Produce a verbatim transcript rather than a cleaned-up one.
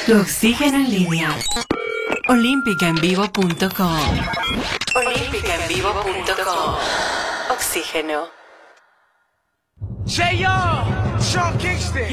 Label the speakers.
Speaker 1: Tu oxígeno en línea. olímpica en vivo punto com. olímpica en vivo punto com. Oxígeno.
Speaker 2: J R, Sean Kingston.